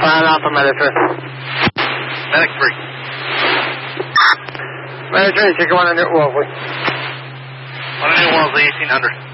Fine Alpha, Medic 3. Medic 3. Medic 3, take 1 on New Wolseley. 1 on New Wolseley, 1800.